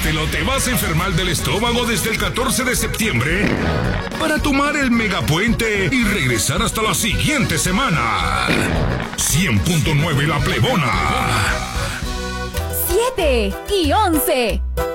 tómatelo, te vas a enfermar del estómago desde el 14 de septiembre para tomar el megapuente y regresar hasta la siguiente semana. 100.9 La Plebona. 7 y 11.